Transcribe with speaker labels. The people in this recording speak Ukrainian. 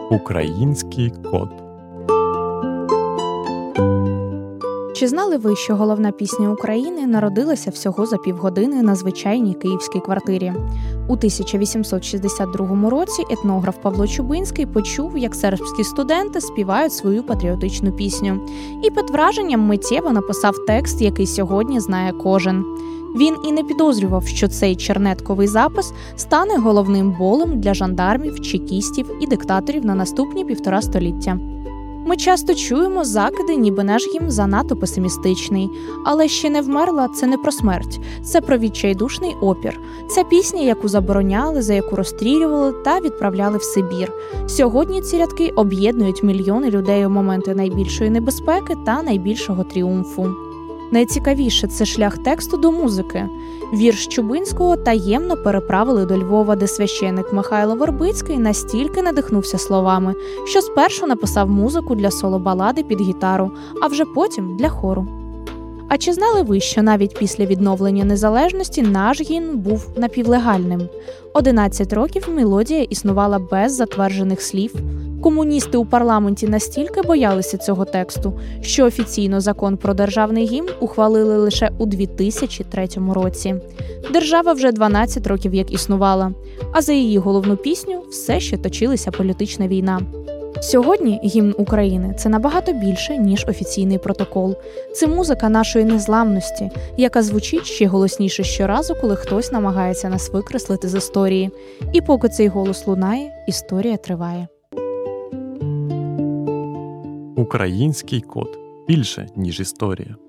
Speaker 1: Український код.
Speaker 2: Чи знали ви, що головна пісня України народилася всього за півгодини на звичайній київській квартирі? У 1862 році етнограф Павло Чубинський почув, як сербські студенти співають свою патріотичну пісню. І під враженням миттєво написав текст, який сьогодні знає кожен. Він і не підозрював, що цей чернетковий запис стане головним болем для жандармів, чекістів і диктаторів на наступні 1,5 століття. Ми часто чуємо закиди, ніби наш гімн занадто песимістичний. Але «Ще не вмерла» – це не про смерть, це про відчайдушний опір. Це пісня, яку забороняли, за яку розстрілювали та відправляли в Сибір. Сьогодні ці рядки об'єднують мільйони людей у моменти найбільшої небезпеки та найбільшого тріумфу. Найцікавіше – це шлях тексту до музики. Вірш Чубинського таємно переправили до Львова, де священик Михайло Вербицький настільки надихнувся словами, що спершу написав музику для соло-балади під гітару, а вже потім для хору. А чи знали ви, що навіть після відновлення незалежності наш гімн був напівлегальним? 11 років мелодія існувала без затверджених слів. Комуністи у парламенті настільки боялися цього тексту, що офіційно закон про державний гімн ухвалили лише у 2003 році. Держава вже 12 років як існувала, а за її головну пісню все ще точилася політична війна. Сьогодні гімн України – це набагато більше, ніж офіційний протокол. Це музика нашої незламності, яка звучить ще голосніше щоразу, коли хтось намагається нас викреслити з історії. І поки цей голос лунає, історія триває.
Speaker 1: Український код. Більше, ніж історія.